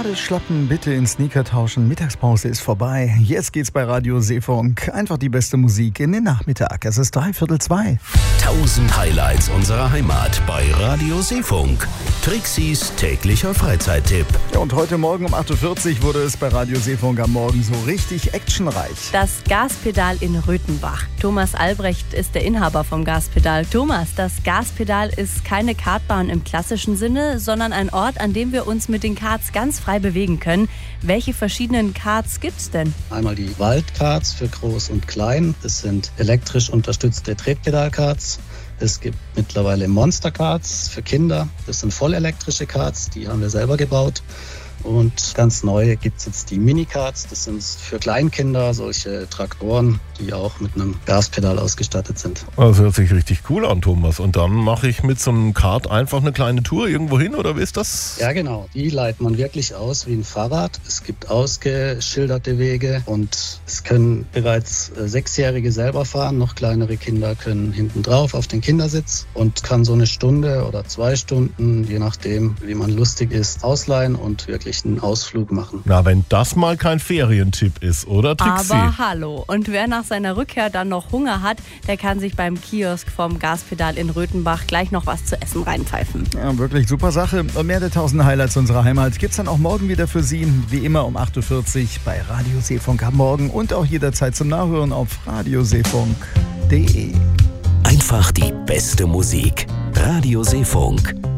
Badeschlappen bitte in Sneaker tauschen. Mittagspause ist vorbei. Jetzt geht's bei Radio Seefunk. Einfach die beste Musik in den Nachmittag. Es ist 2:45. 1000 Highlights unserer Heimat bei Radio Seefunk. Trixis täglicher Freizeittipp. Ja, und heute Morgen um 8:40 Uhr wurde es bei Radio Seefunk am Morgen so richtig actionreich. Das Gaspedal in Röthenbach. Thomas Albrecht ist der Inhaber vom Gaspedal. Thomas, das Gaspedal ist keine Kartbahn im klassischen Sinne, sondern ein Ort, an dem wir uns mit den Karts ganz frei bewegen können. Welche verschiedenen Karts gibt's denn? Einmal die Waldkarts für Groß und Klein. Das sind elektrisch unterstützte Tretpedalkarts. Es gibt mittlerweile Monsterkarts für Kinder. Das sind vollelektrische Karts, die haben wir selber gebaut. Und ganz neu gibt es jetzt die Minikarts. Das sind für Kleinkinder solche Traktoren, die auch mit einem Gaspedal ausgestattet sind. Das hört sich richtig cool an, Thomas. Und dann mache ich mit so einem Kart einfach eine kleine Tour irgendwo hin, oder wie ist das? Ja, genau. Die leitet man wirklich aus wie ein Fahrrad. Es gibt ausgeschilderte Wege und es können bereits 6-Jährige selber fahren. Noch kleinere Kinder können hinten drauf auf den Kindersitz und kann so eine Stunde oder 2 Stunden, je nachdem, wie man lustig ist, ausleihen und wirklich einen Ausflug machen. Na, wenn das mal kein Ferientipp ist, oder Trixi? Aber hallo. Und wer nach seiner Rückkehr dann noch Hunger hat, der kann sich beim Kiosk vom Gaspedal in Röthenbach gleich noch was zu essen reinpfeifen. Ja, wirklich super Sache. Und mehr der 1000 Highlights unserer Heimat gibt's dann auch morgen wieder für Sie. Wie immer um 8:40 Uhr bei Radio Seefunk am Morgen und auch jederzeit zum Nachhören auf radioseefunk.de. Einfach die beste Musik. Radio Seefunk.